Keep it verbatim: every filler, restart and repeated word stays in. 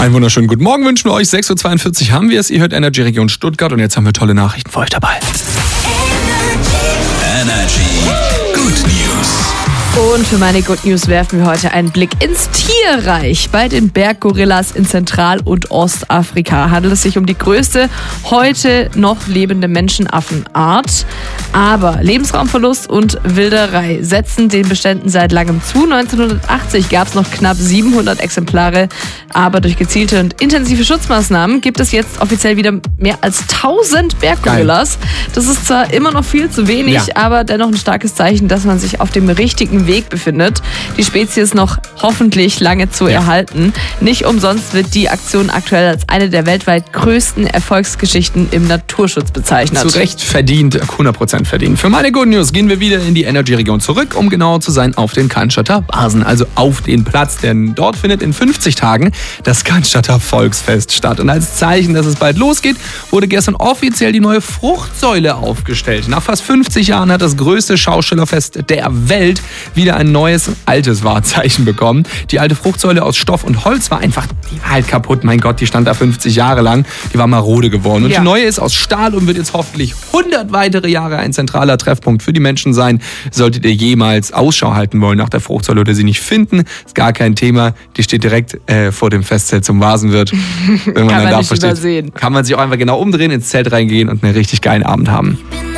Einen wunderschönen guten Morgen wünschen wir euch. sechs Uhr zweiundvierzig haben wir es. Ihr hört Energy Region Stuttgart und jetzt haben wir tolle Nachrichten für euch dabei. Energy Good News. Und für meine Good News werfen wir heute einen Blick ins Tierreich. Bei den Berggorillas in Zentral- und Ostafrika handelt es sich um die größte heute noch lebende Menschenaffenart. Aber Lebensraumverlust und Wilderei setzen den Beständen seit langem zu. neunzehnhundertachtzig gab es noch knapp siebenhundert Exemplare. Aber durch gezielte und intensive Schutzmaßnahmen gibt es jetzt offiziell wieder mehr als tausend Berggorillas. Geil. Das ist zwar immer noch viel zu wenig, ja. aber dennoch ein starkes Zeichen, dass man sich auf dem richtigen Weg befindet, die Spezies noch hoffentlich lange zu ja. erhalten. Nicht umsonst wird die Aktion aktuell als eine der weltweit größten Erfolgsgeschichten im Naturschutz bezeichnet. Zu Recht verdient, hundert Prozent verdient. Für meine Good News gehen wir wieder in die Energy-Region zurück, um genauer zu sein auf den Cannstatter Barsen, also auf den Platz, denn dort findet in fünfzig Tagen das Cannstatter Volksfest statt. Und als Zeichen, dass es bald losgeht, wurde gestern offiziell die neue Fruchtsäule aufgestellt. Nach fast fünfzig Jahren hat das größte Schaustellerfest der Welt wieder ein neues, altes Wahrzeichen bekommen. Die alte Fruchtsäule aus Stoff und Holz war einfach, die war halt kaputt. Mein Gott, die stand da fünfzig Jahre lang. Die war marode geworden. Und ja. die neue ist aus Stahl und wird jetzt hoffentlich hundert weitere Jahre ein zentraler Treffpunkt für die Menschen sein. Solltet ihr jemals Ausschau halten wollen nach der Fruchtsäule oder sie nicht finden, ist gar kein Thema. Die steht direkt äh, vor dem Festzelt zum Vasenwirt. Wenn man kann dann man da nicht steht, übersehen. Kann man sich auch einfach genau umdrehen, ins Zelt reingehen und einen richtig geilen Abend haben.